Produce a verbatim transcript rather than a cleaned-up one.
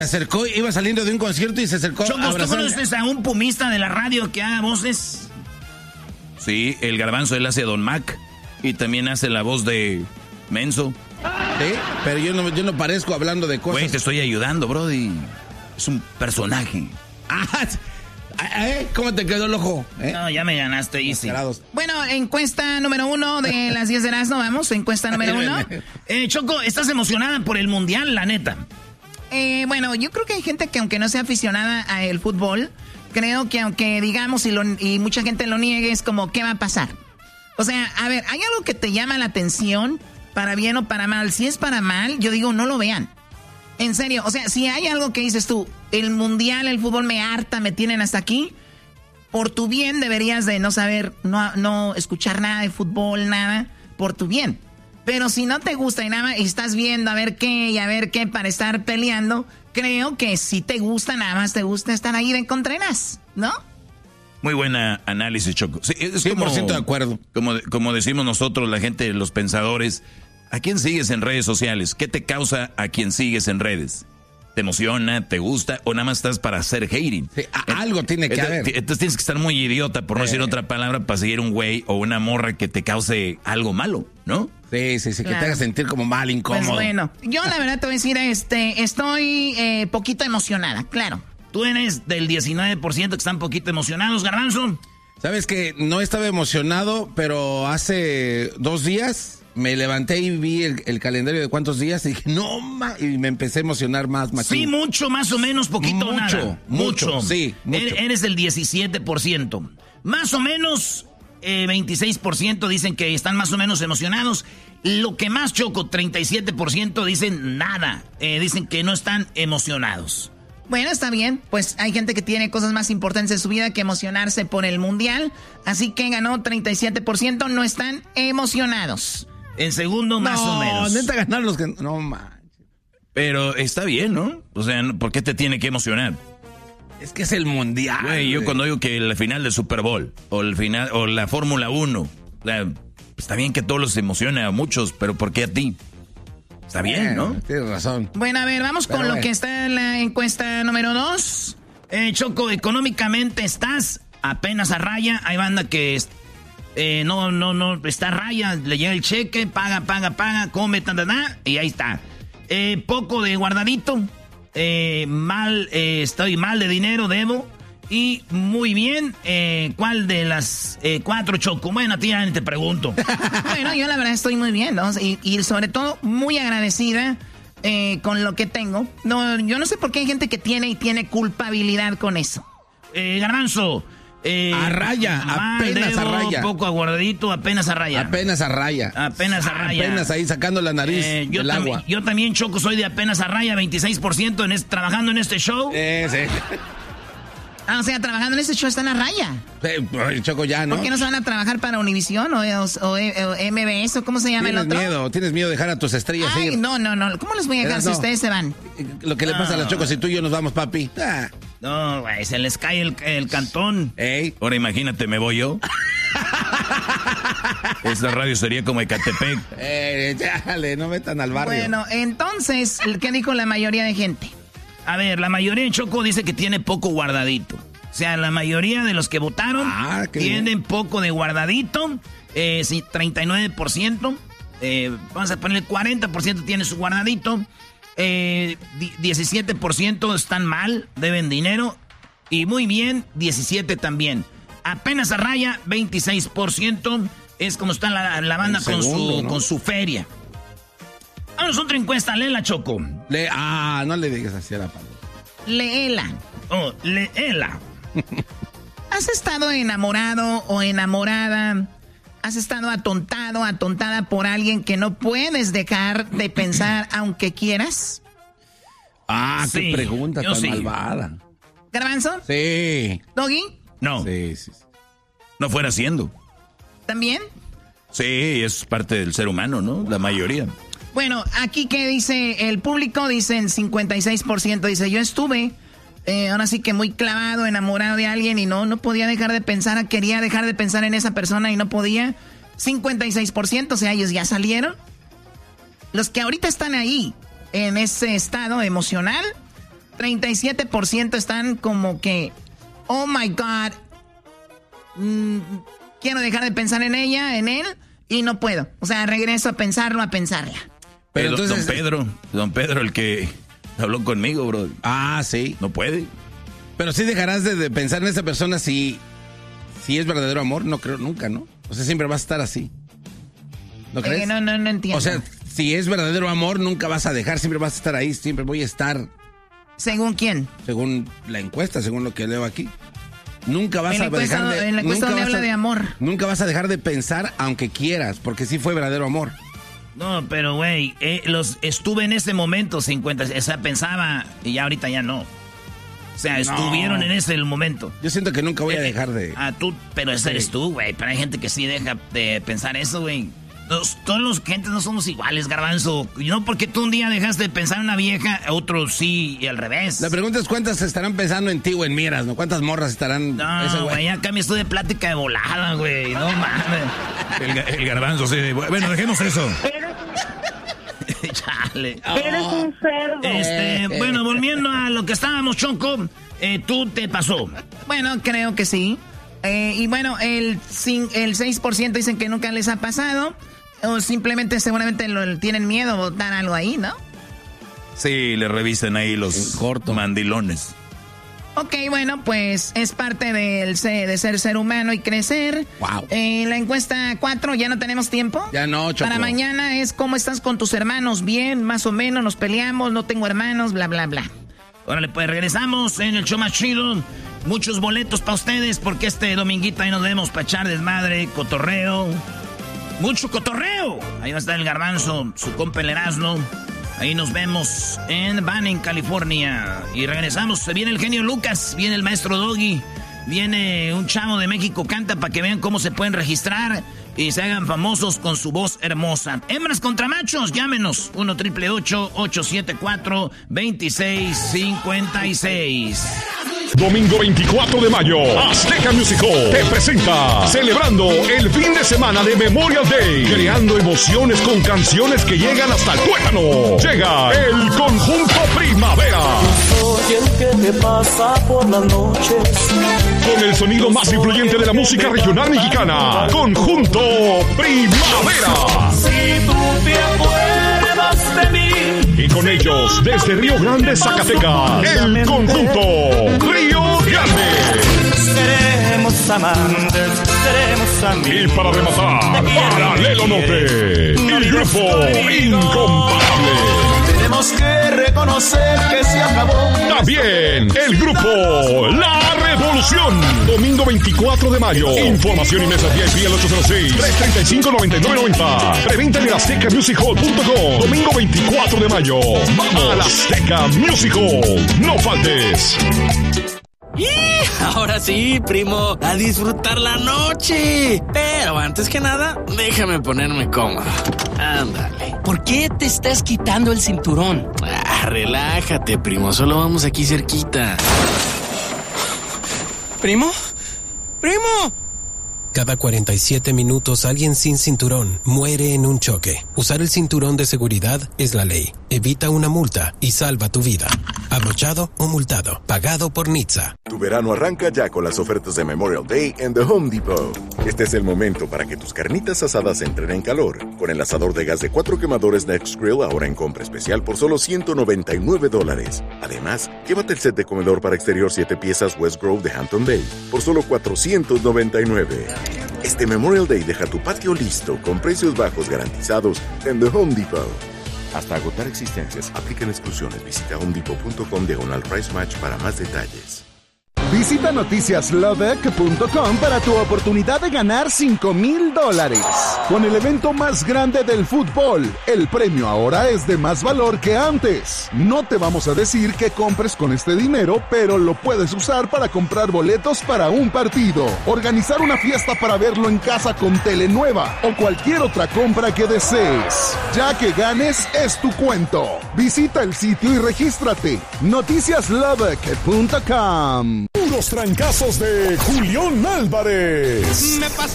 Se acercó, iba saliendo de un concierto y se acercó Choco, a abrazar. ¿tú conoces a un pumista de la radio que haga voces? Sí, el Garbanzo, él hace Don Mac y también hace la voz de Menso. Sí, pero yo no, yo no parezco hablando de cosas. Güey, te estoy ayudando, brody. Es un personaje. Ah, ¿eh? ¿Cómo te quedó el ojo? ¿Eh? No, ya me ganaste, Easy. Mascarados. Bueno, encuesta número uno de las diez de Erasmo, vamos, encuesta número uno. Eh, Choco, ¿estás emocionada por el Mundial, la neta? Eh, bueno, yo creo que hay gente que aunque no sea aficionada al fútbol, creo que aunque digamos y, lo, y mucha gente lo niegue, es como, ¿qué va a pasar? O sea, a ver, ¿hay algo que te llama la atención, para bien o para mal? Si es para mal, yo digo, no lo vean. En serio, o sea, si hay algo que dices tú, el Mundial, el fútbol me harta, me tienen hasta aquí, por tu bien deberías de no saber, no, no escuchar nada de fútbol, nada, por tu bien. Pero si no te gusta y nada y estás viendo a ver qué y a ver qué para estar peleando, creo que si te gusta, nada más te gusta estar ahí de Contreras, ¿no? Muy buena análisis, Choco. Sí, es cien por ciento como, de acuerdo. Como, como decimos nosotros, la gente, los pensadores, ¿a quién sigues en redes sociales? ¿Qué te causa a quien sigues en redes? ¿Te emociona? ¿Te gusta? ¿O nada más estás para hacer hating? Sí, algo tiene que entonces, haber. Entonces tienes que estar muy idiota, por no eh. decir otra palabra, para seguir un güey o una morra que te cause algo malo, ¿no? Sí, sí, sí, Claro. que te haga sentir como mal, incómodo. Pues bueno, yo la verdad te voy a decir, este, estoy eh, poquito emocionada, claro. Tú eres del diecinueve por ciento que están poquito emocionados, Garbanzo. Sabes que no estaba emocionado, pero hace dos días me levanté y vi el, el calendario de cuántos días y dije, no, ma, y me empecé a emocionar más, machín. Sí, mucho, más o menos, poquito, Mucho, nada. mucho, sí, mucho. E- Eres del diecisiete por ciento. Más o menos, eh, veintiséis por ciento dicen que están más o menos emocionados. Lo que más, Choco, treinta y siete por ciento dicen nada. Eh, dicen que no están emocionados. Bueno, está bien. Pues hay gente que tiene cosas más importantes en su vida que emocionarse por el Mundial. Así que ganó treinta y siete por ciento, no están emocionados. En segundo, más no, o menos. neta ganar los que... No, manches. Pero está bien, ¿no? O sea, ¿por qué te tiene que emocionar? Es que es el mundial. Güey, yo cuando digo que la final del Super Bowl o el final o la Fórmula uno, o sea, está bien que todos los emocione a muchos, pero ¿por qué a ti? Está bien, ¿no? Tienes razón. Bueno, a ver, vamos Pero con lo bueno. que está en la encuesta número dos. Eh, Choco, económicamente estás apenas a raya. Hay banda que es- eh, no, no, no está a raya. Le llega el cheque, paga, paga, paga, come, ta, ta, ta, y ahí está. Eh, poco de guardadito. Eh, mal, eh, estoy mal de dinero, debo. Y muy bien, eh, ¿cuál de las eh, cuatro, Choco? Bueno, a ti ya ni te pregunto. Bueno, yo la verdad estoy muy bien, ¿no? Y, y sobre todo muy agradecida eh, con lo que tengo. No, yo no sé por qué hay gente que tiene y tiene culpabilidad con eso. Eh, Garbanzo. Eh, A raya, mal, apenas a debo, raya. Poco aguardadito, apenas a raya. Apenas a raya. Apenas a raya. Apenas ahí sacando la nariz Eh, yo, del también, agua. yo también, Choco, soy de apenas a raya, veintiséis por ciento en es- trabajando en este show. Eh, sí. Ah, o sea, trabajando en este show están a raya. Eh, ay, Choco, ya, ¿no? ¿Por qué no se van a trabajar para Univision o, o, o- o M B S o cómo se llama el Tienes otro? miedo, tienes miedo de dejar a tus estrellas Ay, ir. no, no, no. ¿Cómo les voy a dejar Eras si no. ustedes se van? Lo que le pasa a la Choco si tú y yo nos vamos, papi. Ah. No, güey, se les cae el, el cantón. Ey. Ahora imagínate, me voy yo. Esta radio sería como Ecatepec. Eh, chale, no metan al barrio. Bueno, entonces, ¿qué dijo la mayoría de gente? A ver, la mayoría de Choco dice que tiene poco guardadito. O sea, la mayoría de los que votaron Ah, qué tienen bien. poco de guardadito. Eh, sí, treinta y nueve por ciento. Eh, vamos a ponerle cuarenta por ciento tiene su guardadito. Eh, di- diecisiete por ciento están mal, deben dinero. Y muy bien, diecisiete también. Apenas a raya, veintiséis por ciento. Es como está la, la banda El con, segundo, su, ¿no? con su feria. Vamos a otra encuesta, léela, Choco. Le, ah, no le digas así a la palabra. Léela. Oh, léela. ¿Has estado enamorado o enamorada? ¿Has estado atontado, atontada por alguien que no puedes dejar de pensar aunque quieras? Ah, Sí, qué pregunta yo tan sí. malvada. ¿Garbanzo? Sí. ¿Doggy? No, Sí, sí. sí. no fuera haciendo. ¿También? Sí, es parte del ser humano, ¿no? La mayoría. Bueno, aquí que dice el público, dicen cincuenta y seis por ciento, dice, yo estuve, eh, ahora sí que muy clavado, enamorado de alguien y no, no podía dejar de pensar, quería dejar de pensar en esa persona y no podía. cincuenta y seis por ciento, o sea, ellos ya salieron. Los que ahorita están ahí, en ese estado emocional, treinta y siete por ciento están como que, oh my God, mmm, quiero dejar de pensar en ella, en él, y no puedo. O sea, regreso a pensarlo, a pensarla. Pero entonces, don Pedro, don Pedro, el que habló conmigo, bro. Ah, sí. No puede. Pero sí dejarás de, de pensar en esa persona si, si es verdadero amor, no creo nunca, ¿no? O sea, siempre vas a estar así. ¿No crees? Eh, no, no, no entiendo. O sea, si es verdadero amor, nunca vas a dejar, siempre vas a estar ahí, siempre voy a estar. ¿Según quién? Según la encuesta, según lo que leo aquí. Nunca vas en a encuesta, dejar de... En la encuesta donde habla a, de amor. Nunca vas a dejar de pensar aunque quieras, porque sí fue verdadero amor. No, pero güey, eh, los estuve en ese momento, cincuenta, o sea, pensaba, y ya ahorita ya no. O sea, no. Estuvieron en ese el momento. Yo siento que nunca voy eh, a dejar de... Ah, tú, pero ese sí. Eres tú, güey, pero hay gente que sí deja de pensar eso, güey. Los, todos los gentes no somos iguales, Garbanzo. No porque tú un día dejaste de pensar en una vieja, otros sí, y al revés. La pregunta es cuántas estarán pensando en ti o en Mieras, ¿no? ¿Cuántas morras estarán? No, güey, ya cambias tú de plática de volada, güey. No mames. El, el Garbanzo, sí. Bueno, dejemos eso. Chale. Eres un cerdo. Este, bueno, volviendo a lo que estábamos, Choco, eh, tú te pasó. Bueno, creo que sí. Eh, y bueno, el, el seis por ciento dicen que nunca les ha pasado. O simplemente, seguramente lo, tienen miedo a botar algo ahí, ¿no? Sí, le revisen ahí los cortos mandilones. Ok, bueno, pues es parte del de ser ser humano y crecer. Wow. Eh, la encuesta cuatro, ¿ya no tenemos tiempo? Ya no, Choco. Para mañana es ¿cómo estás con tus hermanos? Bien, más o menos, nos peleamos, no tengo hermanos, bla, bla, bla. Órale, pues regresamos en el show más chido. Muchos boletos para ustedes porque este dominguito ahí nos vemos para echar desmadre, cotorreo. Mucho cotorreo. Ahí va a estar el Garbanzo, su compa el Erasmo. Ahí nos vemos en Banning, California. Y regresamos. Se viene el genio Lucas, viene el maestro Doggy, viene un chavo de México, canta para que vean cómo se pueden registrar y se hagan famosos con su voz hermosa. Hembras contra machos, llámenos. uno triple ocho ocho siete cuatro dos seis cinco seis. Domingo veinticuatro de mayo, Azteca Music Hall te presenta Celebrando el fin de semana de Memorial Day, creando emociones con canciones que llegan hasta el tuétano. Llega el Conjunto Primavera. Soy el que te pasa por las noches. Con el sonido más influyente de la música regional mexicana, Conjunto Primavera. Si tú te acuerdas de mí. Y con ellos, desde Río Grande, Zacatecas, el Conjunto Río Grande. Seremos amantes, seremos amigos. Y para rematar, Paralelo Norte, el grupo Incomparable. Tenemos que reconocer que se acabó. También el grupo La Revolución. Domingo veinticuatro de mayo. Información y mesas V I P al ocho cero seis, tres tres cinco, nueve nueve nueve cero. Preventa en el azteca music hall punto com. Domingo veinticuatro de mayo. Vamos a la Azteca Music Hall. No faltes. ¡Y! Ahora sí, primo, a disfrutar la noche. Pero antes que nada, déjame ponerme cómodo. Ándale. ¿Por qué te estás quitando el cinturón? Ah, relájate, primo, solo vamos aquí cerquita. ¿Primo? ¡Primo! Cada cuarenta y siete minutos alguien sin cinturón muere en un choque. Usar el cinturón de seguridad es la ley. Evita una multa y salva tu vida. Abrochado o multado. Pagado por N H T S A. Tu verano arranca ya con las ofertas de Memorial Day en The Home Depot. Este es el momento para que tus carnitas asadas entren en calor. Con el asador de gas de cuatro quemadores Next Grill ahora en compra especial por solo ciento noventa y nueve dólares. Además, llévate el set de comedor para exterior siete piezas West Grove de Hampton Bay por solo cuatrocientos noventa y nueve. Este Memorial Day deja tu patio listo con precios bajos garantizados en The Home Depot. Hasta agotar existencias, aplican exclusiones. Visita homedepot.com diagonal price match para más detalles. Visita noticias lodec punto com para tu oportunidad de ganar cinco mil dólares. Con el evento más grande del fútbol, el premio ahora es de más valor que antes. No te vamos a decir que compres con este dinero, pero lo puedes usar para comprar boletos para un partido, organizar una fiesta para verlo en casa con tele nueva o cualquier otra compra que desees. Ya que ganes, es tu cuento. Visita el sitio y regístrate. noticias lodec punto com. Los trancazos de Julián Álvarez. Me pasó